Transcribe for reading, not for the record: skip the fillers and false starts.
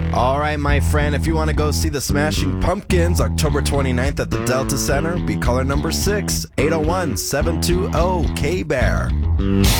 All right, my friend, if you want to go see the Smashing Pumpkins October 29th at the Delta Center, be caller number 6, 801-720-K-Bear.